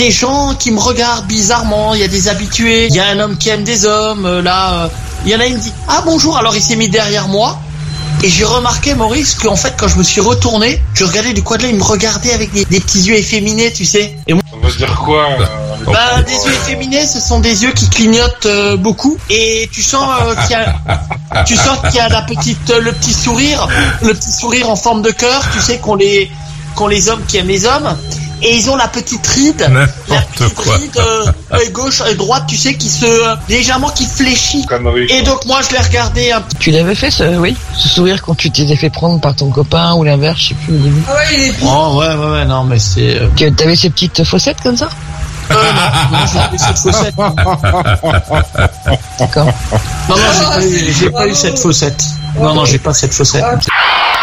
des gens qui me regardent bizarrement, il y a des habitués, il y a un homme qui aime des hommes, il y en a, il me dit « Ah bonjour », alors il s'est mis derrière moi, et j'ai remarqué, Maurice, qu'en fait, quand je me suis retourné, je regardais du coin de l'œil, il me regardait avec des petits yeux efféminés, tu sais. Et moi, Ça veut dire quoi des yeux efféminés, ce sont des yeux qui clignotent beaucoup, et tu sens qu'il y a le petit sourire en forme de cœur, tu sais, qu'ont les hommes qui aiment les hommes. Et ils ont la petite ride, gauche et droite, tu sais, qui légèrement qui fléchit. Connerie, et donc moi je l'ai regardé un peu. Tu l'avais fait ce sourire quand tu t'étais fait prendre par ton copain ou l'inverse, je sais plus au début. Ah ouais, il est oh ouais, non mais c'est. T'avais ces petites fossettes comme ça? Non, j'ai pas eu cette fossette. D'accord. Non, j'ai pas eu cette fossette. Non, j'ai pas cette fossette.